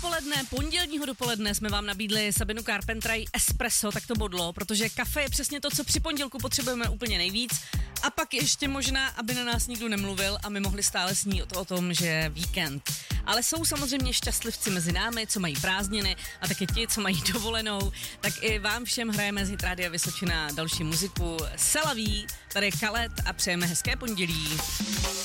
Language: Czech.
dopoledne, pondělního dopoledne jsme vám nabídli Sabinu Carpentry espresso, tak to bodlo, protože kafe je přesně to, co při pondělku potřebujeme úplně nejvíc. A pak ještě možná, aby na nás nikdo nemluvil a my mohli stále snít o tom, že je víkend. Ale jsou samozřejmě šťastlivci mezi námi, co mají prázdniny a taky ti, co mají dovolenou. Tak i vám všem hrajeme z Hit Rádia Vysočina další muziku. Selaví, tady je Kalet a přejeme hezké pondělí.